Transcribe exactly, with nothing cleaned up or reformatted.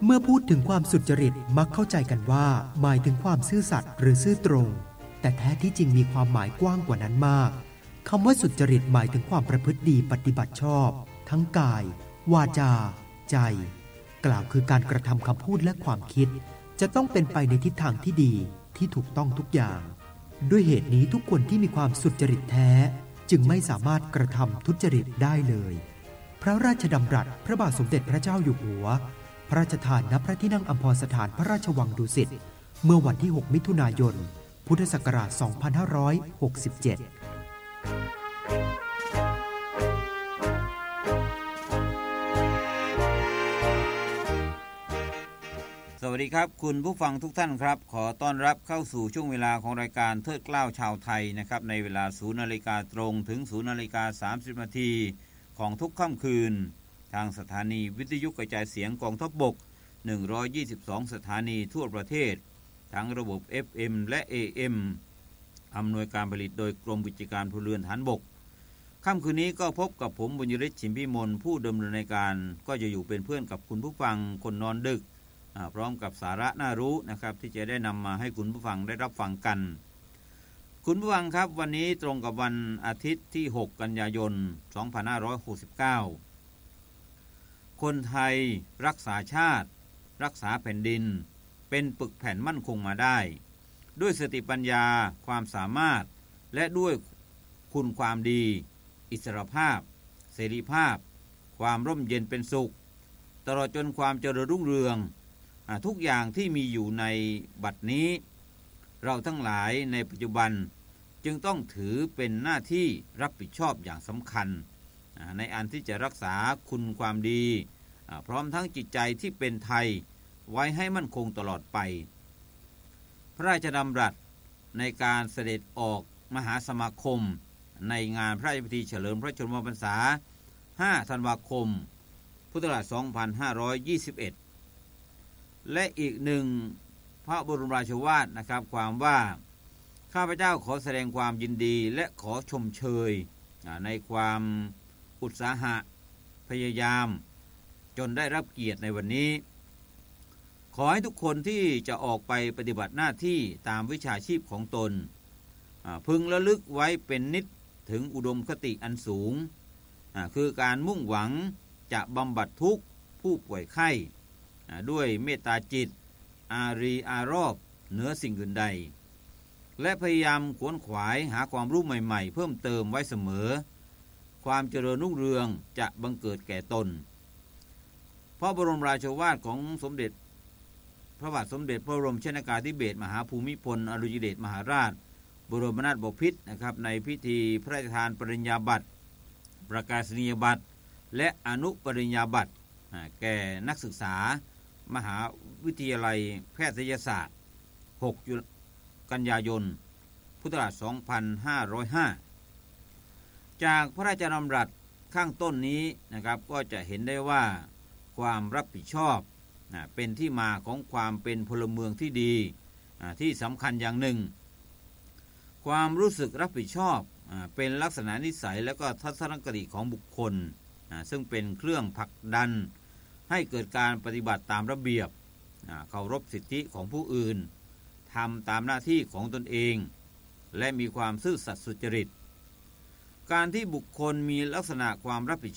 เมื่อพูดถึงความสุจริตมักเข้าใจกันว่าหมายถึงความซื่อสัตย์หรือซื่อตรงแต่แท้ที่จริงมีความหมายกว้างกว่านั้นมากคำว่าสุจริตหมายถึงความประพฤติดีปฏิบัติชอบทั้งกายวาจาใจกล่าวคือการกระทำคำพูดและความคิดจะต้องเป็นไปในทิศทางที่ดีที่ถูกต้องทุกอย่างด้วยเหตุนี้ทุกคนที่มีความสุจริตแท้จึงไม่สามารถกระทำทุจริตได้เลยพระราชดำรัสพระบาทสมเด็จพระเจ้าอยู่หัวพระราชทานณพระที่นั่งอัมพรสถานพระราชวังดุสิตเมื่อวันที่หกมิถุนายนพุทธศักราชสองพันห้าร้อยหกสิบเจ็ดสวัสดีครับคุณผู้ฟังทุกท่านครับขอต้อนรับเข้าสู่ช่วงเวลาของรายการเทิดเกล้าชาวไทยนะครับในเวลา ศูนย์นาฬิกาตรงถึง ศูนย์นาฬิกาสามสิบนาทีของทุกค่ำคืนทางสถานีวิทยุกระจายเสียงกองทัพบกหนึ่งร้อยยี่สิบสองสถานีทั่วประเทศทั้งระบบ เอฟ เอ็ม และ เอ เอ็ม อำนวยการผลิตโดยกรมวิชาการพลเรือนฐานบกค่ำคืนนี้ก็พบกับผมบุญยฤทธิ์ชิมพิมลผู้ดำเนินรายการก็จะอยู่เป็นเพื่อนกับคุณผู้ฟังคนนอนดึกพร้อมกับสาระน่ารู้นะครับที่จะได้นำมาให้คุณผู้ฟังได้รับฟังกันคุณผู้ฟังครับวันนี้ตรงกับวันอาทิตย์ที่หกกันยายนสองพันห้าร้อยหกสิบเก้าคนไทยรักษาชาติรักษาแผ่นดินเป็นปึกแผ่นมั่นคงมาได้ด้วยสติปัญญาความสามารถและด้วยคุณความดีอิสรภาพเสรีภาพความร่มเย็นเป็นสุขตลอดจนความเจริญรุ่งเรืองทุกอย่างที่มีอยู่ในบัดนี้เราทั้งหลายในปัจจุบันจึงต้องถือเป็นหน้าที่รับผิดชอบอย่างสำคัญในอันที่จะรักษาคุณความดีพร้อมทั้งจิตใจที่เป็นไทยไว้ให้มั่นคงตลอดไปพระราชดำรัสในการเสด็จออกมหาสมาคมในงานพระราชพิธีเฉลิมพระชนมพรรษาห้าธันวาคมพุทธศักราชสองพันห้าร้อยยี่สิบเอ็ดและอีกหนึ่งพระบรมราโชวาทนะครับความว่าข้าพเจ้าขอแสดงความยินดีและขอชมเชยในความอุตสาหะพยายามจนได้รับเกียรติในวันนี้ขอให้ทุกคนที่จะออกไปปฏิบัติหน้าที่ตามวิชาชีพของตนพึงระลึกไว้เป็นนิจถึงอุดมคติอันสูงคือการมุ่งหวังจะบำบัดทุกข์ผู้ป่วยไข้ด้วยเมตตาจิตอารีอารอบเหนือสิ่งอื่นใดและพยายามขวนขวายหาความรู้ใหม่ๆเพิ่มเติมไว้เสมอความเจริญรุ่งเรืองจะบังเกิดแก่ตนพระบรมราโชวาทของสมเด็จพระบาทสมเด็จพระบรมชนกาธิเบศรมหาภูมิพลอดุลยเดชมหาราชบรมนาถบพิตรนะครับในพิธีพระราชทานปริญญาบัตรประกาศนียบัตรและอนุปริญญาบัตรแก่นักศึกษามหาวิทยาลัยแพทยศาสตร์หกกันยายนพุทธศักราชสองพันห้าร้อยห้าจากพระราชดำรัสข้างต้นนี้นะครับก็จะเห็นได้ว่าความรับผิดชอบเป็นที่มาของความเป็นพลเมืองที่ดีที่สำคัญอย่างหนึ่งความรู้สึกรับผิดชอบเป็นลักษณะนิสัยและก็ทัศนคติของบุคคลซึ่งเป็นเครื่องผลักดันให้เกิดการปฏิบัติตามระเบียบเคารพสิทธิของผู้อื่นทำตามหน้าที่ของตนเองและมีความซื่อสัตย์สุจริตการที่บุคคลมีลักษณะความรับผิด